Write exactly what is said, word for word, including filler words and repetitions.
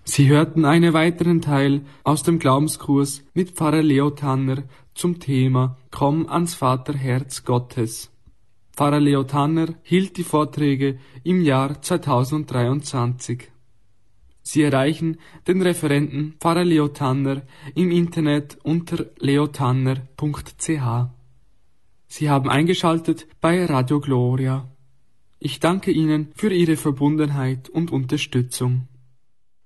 Sie hörten einen weiteren Teil aus dem Glaubenskurs mit Pfarrer Leo Tanner zum Thema Komm ans Vaterherz Gottes. Pfarrer Leo Tanner hielt die Vorträge im Jahr zweitausenddreiundzwanzig. Sie erreichen den Referenten Pfarrer Leo Tanner im Internet unter leotanner punkt c h. Sie haben eingeschaltet bei Radio Gloria. Ich danke Ihnen für Ihre Verbundenheit und Unterstützung.